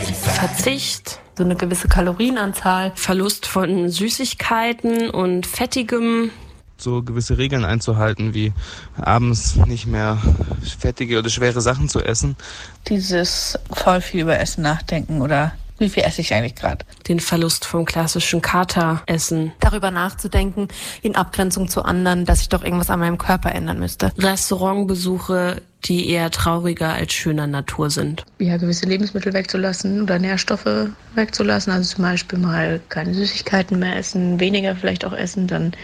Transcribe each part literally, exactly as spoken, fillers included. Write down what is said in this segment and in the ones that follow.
Verzicht, so eine gewisse Kalorienanzahl, Verlust von Süßigkeiten und Fettigem. So gewisse Regeln einzuhalten, wie abends nicht mehr fettige oder schwere Sachen zu essen. Dieses voll viel über Essen nachdenken oder wie viel esse ich eigentlich gerade? Den Verlust vom klassischen Kateressen. Darüber nachzudenken, in Abgrenzung zu anderen, dass ich doch irgendwas an meinem Körper ändern müsste. Restaurantbesuche, die eher trauriger als schöner Natur sind. Ja, gewisse Lebensmittel wegzulassen oder Nährstoffe wegzulassen. Also zum Beispiel mal keine Süßigkeiten mehr essen, weniger vielleicht auch essen, dann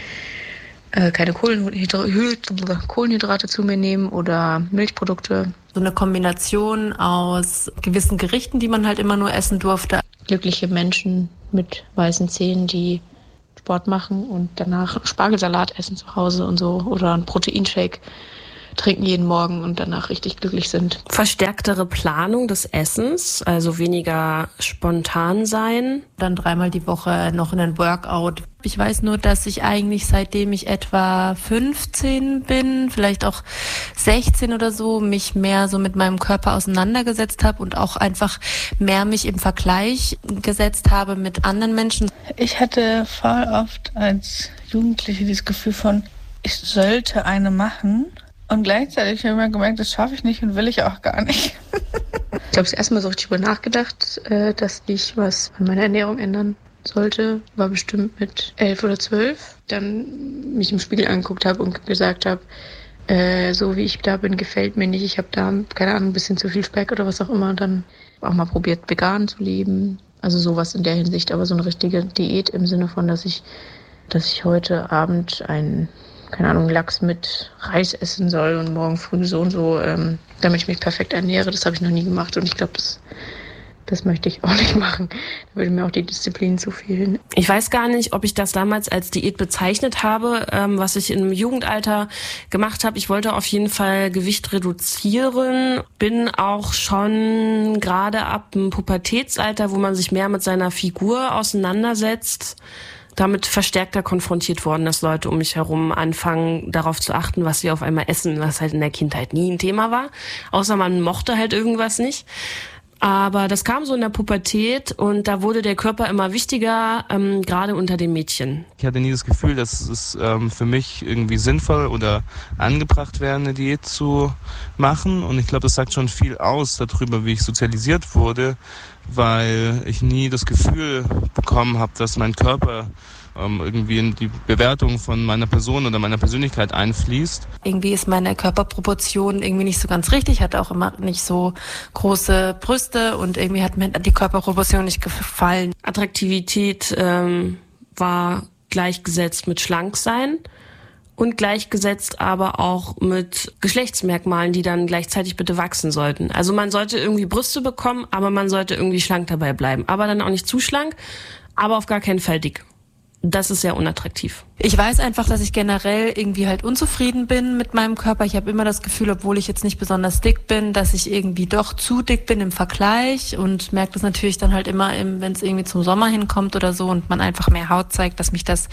äh, keine Kohlenhydra- Kohlenhydrate zu mir nehmen oder Milchprodukte. So eine Kombination aus gewissen Gerichten, die man halt immer nur essen durfte. Glückliche Menschen mit weißen Zähnen, die Sport machen und danach Spargelsalat essen zu Hause und so oder einen Proteinshake trinken jeden Morgen und danach richtig glücklich sind. Verstärktere Planung des Essens, also weniger spontan sein. Dann dreimal die Woche noch in ein Workout. Ich weiß nur, dass ich eigentlich seitdem ich etwa fünfzehn bin, vielleicht auch sechzehn oder so, mich mehr so mit meinem Körper auseinandergesetzt habe und auch einfach mehr mich im Vergleich gesetzt habe mit anderen Menschen. Ich hatte voll oft als Jugendliche dieses Gefühl von, ich sollte eine machen. Und gleichzeitig habe ich mir gemerkt, das schaffe ich nicht und will ich auch gar nicht. Ich habe das erste Mal so richtig drüber nachgedacht, dass ich was an meiner Ernährung ändern sollte. War bestimmt mit elf oder zwölf. Dann mich im Spiegel angeguckt habe und gesagt habe, äh, so wie ich da bin, gefällt mir nicht. Ich habe da, keine Ahnung, ein bisschen zu viel Speck oder was auch immer. Und dann auch mal probiert, vegan zu leben. Also sowas in der Hinsicht. Aber so eine richtige Diät im Sinne von, dass ich, dass ich heute Abend ein keine Ahnung, Lachs mit Reis essen soll und morgen früh so und so, ähm, damit ich mich perfekt ernähre. Das habe ich noch nie gemacht und ich glaube, das, das möchte ich auch nicht machen. Da würde mir auch die Disziplin zu fehlen. Ich weiß gar nicht, ob ich das damals als Diät bezeichnet habe, ähm, was ich im Jugendalter gemacht habe. Ich wollte auf jeden Fall Gewicht reduzieren, bin auch schon gerade ab dem Pubertätsalter, wo man sich mehr mit seiner Figur auseinandersetzt, damit verstärkter konfrontiert worden, dass Leute um mich herum anfangen, darauf zu achten, was sie auf einmal essen, was halt in der Kindheit nie ein Thema war. Außer man mochte halt irgendwas nicht. Aber das kam so in der Pubertät und da wurde der Körper immer wichtiger, ähm, gerade unter den Mädchen. Ich hatte nie das Gefühl, dass es ähm, für mich irgendwie sinnvoll oder angebracht wäre, eine Diät zu machen. Und ich glaube, das sagt schon viel aus darüber, wie ich sozialisiert wurde, weil ich nie das Gefühl bekommen habe, dass mein Körper ähm, irgendwie in die Bewertung von meiner Person oder meiner Persönlichkeit einfließt. Irgendwie ist meine Körperproportion irgendwie nicht so ganz richtig. Ich hatte auch immer nicht so große Brüste und irgendwie hat mir die Körperproportion nicht gefallen. Attraktivität ähm, war gleichgesetzt mit Schlanksein. Und gleichgesetzt aber auch mit Geschlechtsmerkmalen, die dann gleichzeitig bitte wachsen sollten. Also man sollte irgendwie Brüste bekommen, aber man sollte irgendwie schlank dabei bleiben. Aber dann auch nicht zu schlank, aber auf gar keinen Fall dick. Das ist sehr unattraktiv. Ich weiß einfach, dass ich generell irgendwie halt unzufrieden bin mit meinem Körper. Ich habe immer das Gefühl, obwohl ich jetzt nicht besonders dick bin, dass ich irgendwie doch zu dick bin im Vergleich und merke das natürlich dann halt immer, wenn es irgendwie zum Sommer hinkommt oder so und man einfach mehr Haut zeigt, dass mich das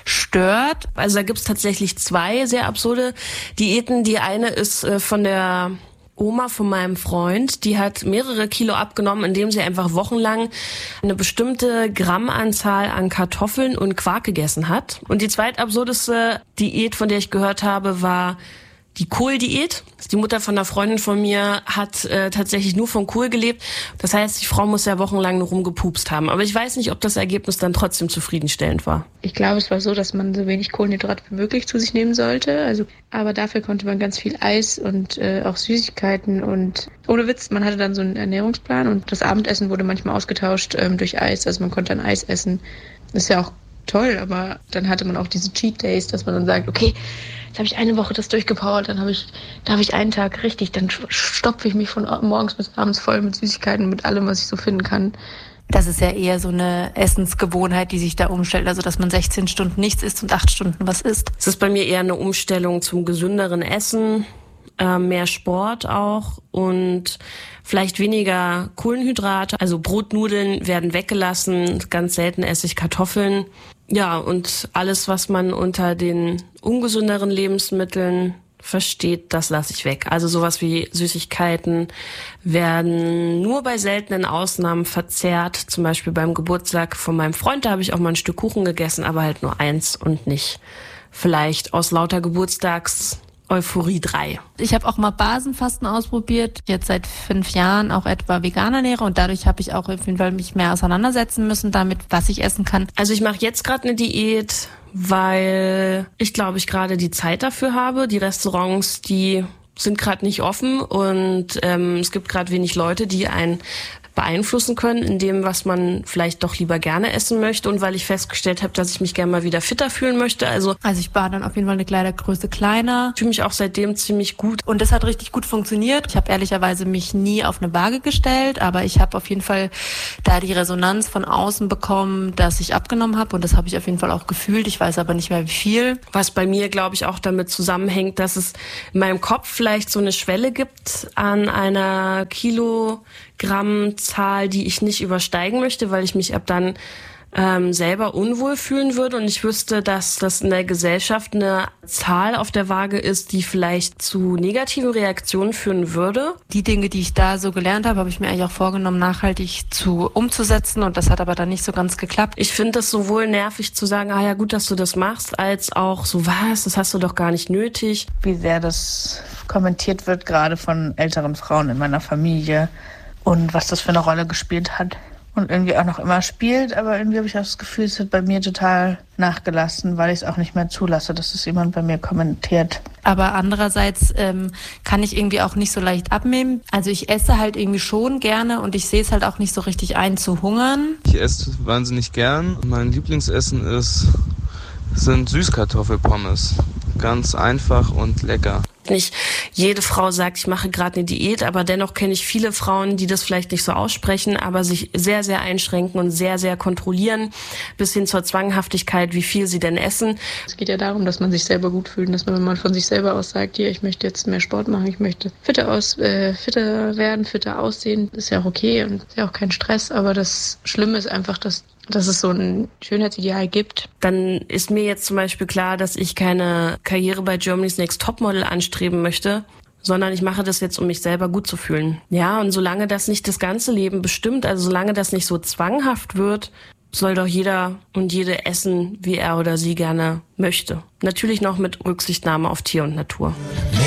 stört. Also da gibt's tatsächlich zwei sehr absurde Diäten. Die eine ist äh, von der Oma von meinem Freund, die hat mehrere Kilo abgenommen, indem sie einfach wochenlang eine bestimmte Grammanzahl an Kartoffeln und Quark gegessen hat. Und die zweitabsurdeste Diät, von der ich gehört habe, war die Kohldiät. Die Mutter von einer Freundin von mir hat äh, tatsächlich nur von Kohl gelebt. Das heißt, die Frau muss ja wochenlang nur rumgepupst haben. Aber ich weiß nicht, ob das Ergebnis dann trotzdem zufriedenstellend war. Ich glaube, es war so, dass man so wenig Kohlenhydrat wie möglich zu sich nehmen sollte. Also, aber dafür konnte man ganz viel Eis und äh, auch Süßigkeiten und ohne Witz, man hatte dann so einen Ernährungsplan und das Abendessen wurde manchmal ausgetauscht ähm, durch Eis. Also man konnte dann Eis essen. Das ist ja auch toll, aber dann hatte man auch diese Cheat Days, dass man dann sagt, okay, jetzt habe ich eine Woche das durchgepowert, dann habe ich, da habe ich einen Tag richtig, dann stopfe ich mich von morgens bis abends voll mit Süßigkeiten, mit allem, was ich so finden kann. Das ist ja eher so eine Essensgewohnheit, die sich da umstellt, also dass man sechzehn Stunden nichts isst und acht Stunden was isst. Es ist bei mir eher eine Umstellung zum gesünderen Essen, äh, mehr Sport auch und vielleicht weniger Kohlenhydrate. Also Brotnudeln werden weggelassen, ganz selten esse ich Kartoffeln. Ja, und alles, was man unter den ungesünderen Lebensmitteln versteht, das lasse ich weg. Also sowas wie Süßigkeiten werden nur bei seltenen Ausnahmen verzehrt. Zum Beispiel beim Geburtstag von meinem Freund, da habe ich auch mal ein Stück Kuchen gegessen, aber halt nur eins und nicht vielleicht aus lauter Geburtstags Euphorie drei. Ich habe auch mal Basenfasten ausprobiert, jetzt seit fünf Jahren auch etwa vegan ernähre und dadurch habe ich auch auf jeden Fall mich mehr auseinandersetzen müssen damit, was ich essen kann. Also ich mache jetzt gerade eine Diät, weil ich glaube, ich gerade die Zeit dafür habe. Die Restaurants, die sind gerade nicht offen und ähm, es gibt gerade wenig Leute, die einen beeinflussen können in dem, was man vielleicht doch lieber gerne essen möchte und weil ich festgestellt habe, dass ich mich gerne mal wieder fitter fühlen möchte. Also, also ich war dann auf jeden Fall eine Kleidergröße kleiner. Ich fühle mich auch seitdem ziemlich gut. Und das hat richtig gut funktioniert. Ich habe ehrlicherweise mich nie auf eine Waage gestellt, aber ich habe auf jeden Fall da die Resonanz von außen bekommen, dass ich abgenommen habe und das habe ich auf jeden Fall auch gefühlt. Ich weiß aber nicht mehr wie viel. Was bei mir, glaube ich, auch damit zusammenhängt, dass es in meinem Kopf vielleicht so eine Schwelle gibt an einer Kilogrammzahl, die ich nicht übersteigen möchte, weil ich mich ab dann ähm, selber unwohl fühlen würde und ich wüsste, dass das in der Gesellschaft eine Zahl auf der Waage ist, die vielleicht zu negativen Reaktionen führen würde. Die Dinge, die ich da so gelernt habe, habe ich mir eigentlich auch vorgenommen, nachhaltig zu umzusetzen und das hat aber dann nicht so ganz geklappt. Ich finde es sowohl nervig zu sagen, ah ja gut, dass du das machst, als auch so, was, das hast du doch gar nicht nötig. Wie sehr das kommentiert wird, gerade von älteren Frauen in meiner Familie und was das für eine Rolle gespielt hat. Und irgendwie auch noch immer spielt, aber irgendwie habe ich auch das Gefühl, es hat bei mir total nachgelassen, weil ich es auch nicht mehr zulasse, dass es jemand bei mir kommentiert. Aber andererseits ähm, kann ich irgendwie auch nicht so leicht abnehmen. Also ich esse halt irgendwie schon gerne und ich sehe es halt auch nicht so richtig ein zu hungern. Ich esse wahnsinnig gern. Mein Lieblingsessen ist, sind Süßkartoffelpommes. Ganz einfach und lecker. Nicht jede Frau sagt, ich mache gerade eine Diät, aber dennoch kenne ich viele Frauen, die das vielleicht nicht so aussprechen, aber sich sehr, sehr einschränken und sehr, sehr kontrollieren, bis hin zur Zwanghaftigkeit, wie viel sie denn essen. Es geht ja darum, dass man sich selber gut fühlt, dass man, wenn man von sich selber aus sagt, hier, ich möchte jetzt mehr Sport machen, ich möchte fitter aus, äh, fitter werden, fitter aussehen, ist ja auch okay und ist ja auch kein Stress, aber das Schlimme ist einfach, dass dass es so ein Schönheitsideal gibt. Dann ist mir jetzt zum Beispiel klar, dass ich keine Karriere bei Germany's Next Topmodel anstreben möchte, sondern ich mache das jetzt, um mich selber gut zu fühlen. Ja, und solange das nicht das ganze Leben bestimmt, also solange das nicht so zwanghaft wird, soll doch jeder und jede essen, wie er oder sie gerne möchte. Natürlich noch mit Rücksichtnahme auf Tier und Natur.